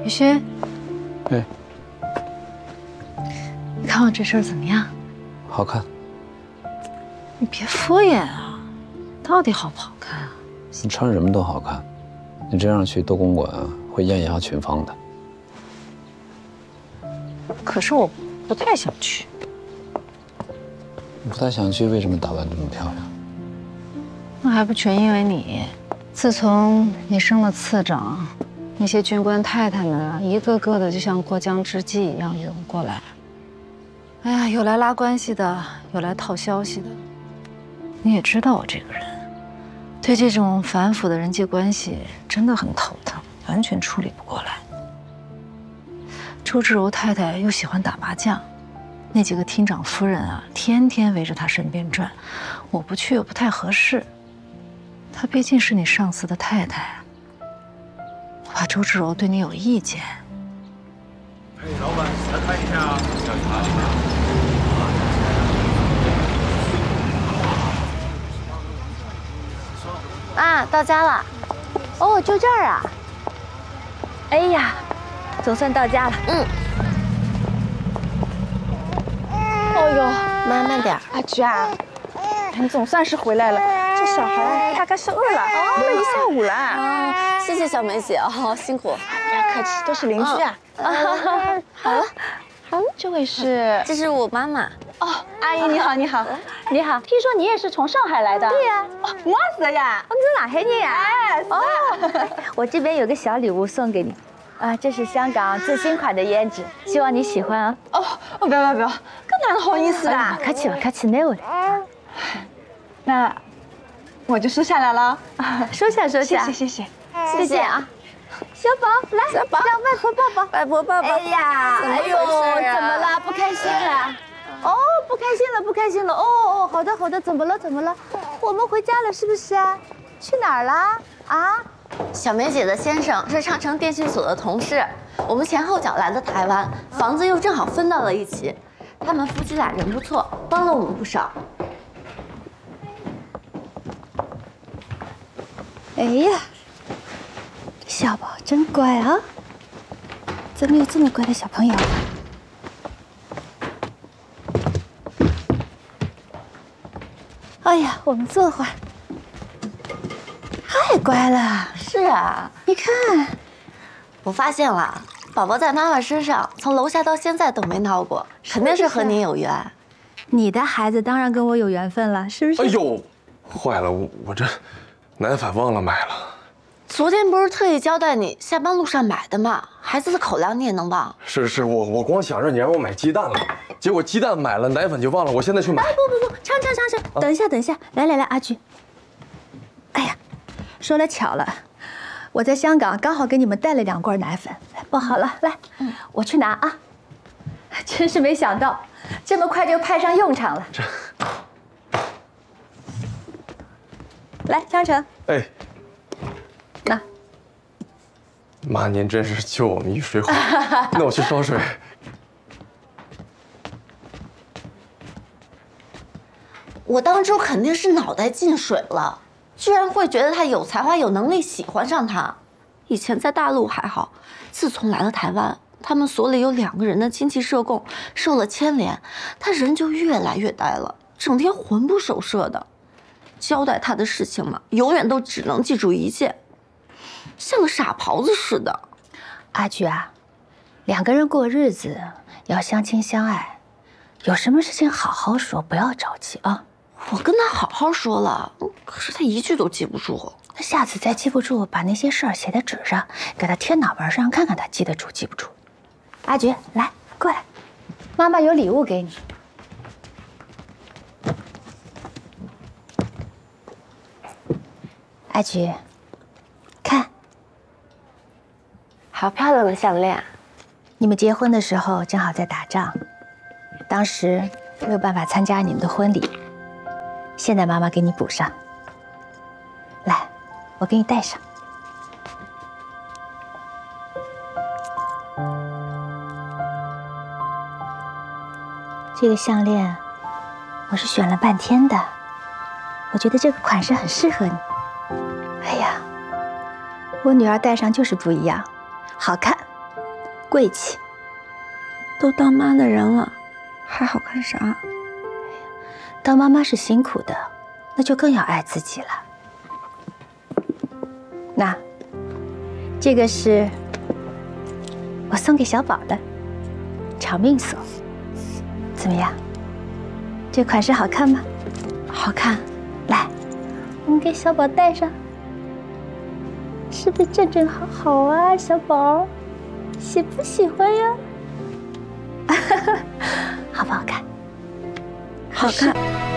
轩， 哎， 你看我这身怎么样？ 好看。 你别敷衍啊，到底好不好看啊？ 你穿什么都好看，你这样去多公馆啊，会艳压群芳的。 可是我不太想去。 你不太想去，为什么打扮这么漂亮？ 那还不全因为你。自从你升了次长，那些军官太太们啊，一个个的就像过江之鲫一样涌过来。哎呀，有来拉关系的，有来套消息的。你也知道我这个人，对这种繁复的人际关系真的很头疼，完全处理不过来。周芷柔太太又喜欢打麻将，那几个厅长夫人啊，天天围着她身边转，我不去又不太合适。她毕竟是你上司的太太，我怕周芷柔对你有意见。 哎，老板，来看一下小茶。 啊，到家了。哦，就这儿啊。哎呀，总算到家了。 哦呦， 慢慢点。 阿菊啊，你总算是回来了。这小孩大概是饿了，饿了一下午了。 啊，谢谢小梅姐哦，辛苦。 不要客气，都是邻居啊。 好了， 这位是？ 这是我妈妈。 哦，阿姨你好，你好，你好。听说你也是从上海来的？ 对呀。 哦，我是呀。 你是上海人呀？ 哎， 哦，我这边有个小礼物送给你。啊，这是香港最新款的胭脂，希望你喜欢啊。 哦，不要，更哪能好意思啦？ 客气了，客气，没有的。 那我就收下来了。 收下。 谢谢。 谢谢啊。小宝，来，小宝，让外婆抱抱。外婆抱抱。哎呀，哎呦，怎么了？不开心了？哦，不开心了。哦，好的，怎么了？我们回家了是不是啊？去哪儿了？啊？小梅姐的先生是长城电信所的同事，我们前后脚来的台湾，房子又正好分到了一起。他们夫妻俩人不错，帮了我们不少。哎呀，小宝真乖啊！怎么有这么乖的小朋友？哎呀，我们坐会儿。太乖了。是啊，你看，我发现了，宝宝在妈妈身上从楼下到现在都没闹过，肯定是和你有缘。你的孩子当然跟我有缘分了，是不是？ 哎呦，坏了，我这奶粉忘了买了。 昨天不是特意交代你下班路上买的吗？孩子的口粮你也能忘？ 是，我光想着你让我买鸡蛋了，结果鸡蛋买了，奶粉就忘了，我现在去买。 哎，不，昌，等一下，来，阿菊。哎呀，说来巧了，我在香港刚好给你们带了2罐奶粉，抱好了，来，我去拿啊。真是没想到，这么快就派上用场了。来，昌城。 哎， 那妈，您真是救我们一水火。那我去烧水。 我当初肯定是脑袋进水了，居然会觉得他有才华、有能力，喜欢上他。以前在大陆还好，自从来了台湾，他们所里有2个人的亲戚社供受了牵连，他人就越来越呆了，整天魂不守舍的。交代他的事情嘛，永远都只能记住一件，像个傻狍子似的。阿菊啊，2个人过日子要相亲相爱，有什么事情好好说，不要着急啊。我跟他好好说了，可是他一句都记不住。那下次再记不住，把那些事儿写在纸上，给他贴脑门上，看看他记得住记不住。阿菊，来，过来，妈妈有礼物给你。阿菊，看，好漂亮的项链。你们结婚的时候正好在打仗，当时没有办法参加你们的婚礼，现在妈妈给你补上。来，我给你戴上。这个项链我是选了半天的，我觉得这个款式很适合你。哎呀，我女儿戴上就是不一样，好看， 贵气。都当妈的人了，还好看啥？ 当妈妈是辛苦的，那就更要爱自己了。那，这个是我送给小宝的长命锁，怎么样？这款式好看吗？ 好看。 来，我们给小宝戴上，是不是正正好好啊？小宝，喜不喜欢呀？好不好看？ 好看。